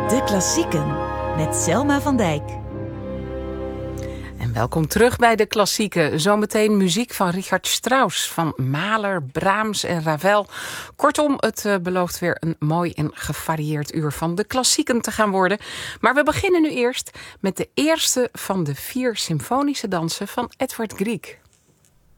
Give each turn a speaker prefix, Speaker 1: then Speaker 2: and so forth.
Speaker 1: De Klassieken met Selma van Dijk.
Speaker 2: En welkom terug bij De Klassieken. Zometeen muziek van Richard Strauss, van Mahler, Brahms en Ravel. Kortom, het belooft weer een mooi en gevarieerd uur van De Klassieken te gaan worden. Maar we beginnen nu eerst met de eerste van de 4 symfonische dansen van Edvard Grieg.